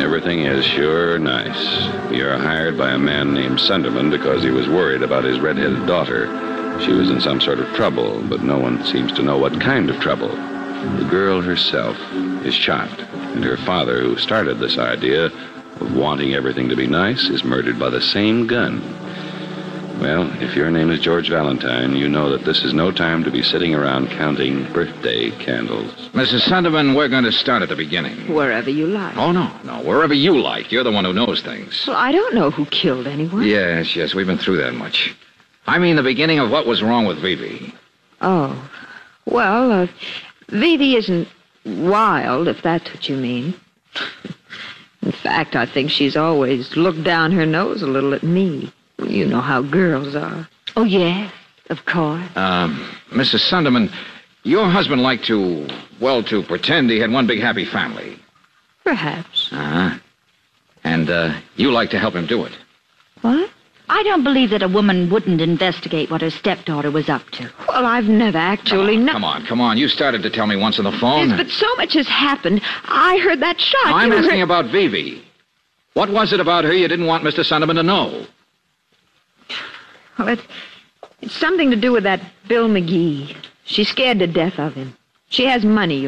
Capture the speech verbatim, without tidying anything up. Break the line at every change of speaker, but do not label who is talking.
Everything is sure nice. You're hired by a man named Sunderman because he was worried about his red-headed daughter. She was in some sort of trouble, but no one seems to know what kind of trouble. The girl herself is shot, and her father, who started this idea of wanting everything to be nice, is murdered by the same gun. Well, if your name is George Valentine, you know that this is no time to be sitting around counting birthday candles.
Missus Sunderman, we're going to start at the beginning.
Wherever you like.
Oh, no, no, wherever you like. You're the one who knows things.
Well, I don't know who killed anyone.
Yes, yes, we've been through that much. I mean the beginning of what was wrong with Vivi.
Oh. Well, uh, Vivi isn't wild, if that's what you mean. In fact, I think she's always looked down her nose a little at me. You know how girls are.
Oh, yes, of course.
Um, Missus Sunderman, your husband liked to, well, to pretend he had one big happy family.
Perhaps.
Uh-huh. And, uh, you like to help him do it.
What?
I don't believe that a woman wouldn't investigate what her stepdaughter was up to.
Well, I've never actually...
Come on,
no-
come on, come on. You started to tell me once on the phone.
Yes, but so much has happened. I heard that shot.
I'm
You
asking
heard-
about Vivi. What was it about her you didn't want Mister Sunderman to know?
Well, it's, it's something to do with that Bill McGee. She's scared to death of him. She has money,